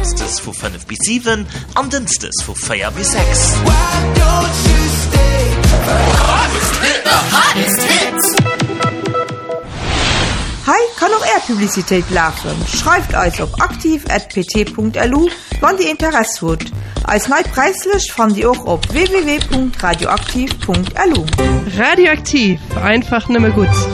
samstes vu 5 bis 7 an denstes vu 4 bis 6. Hi kann auch Publizität laufen. Schreibt euch auf aktiv@pt.lu, wann die Interesse hat. Als neu preislich fand ihr auch auf www.radioaktiv.lu. Radioaktiv, einfach nimmer gut.